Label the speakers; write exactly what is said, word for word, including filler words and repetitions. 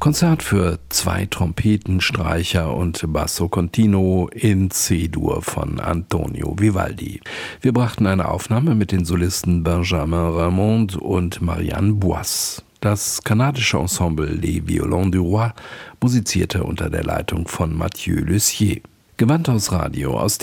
Speaker 1: Konzert für zwei Trompeten, Streicher und Basso Continuo in C-Dur von Antonio Vivaldi. Wir brachten eine Aufnahme mit den Solisten Benjamin Raymond und Marianne Boisse. Das kanadische Ensemble Les Violons du Roi musizierte unter der Leitung von Mathieu Lussier. Gewandhaus Radio aus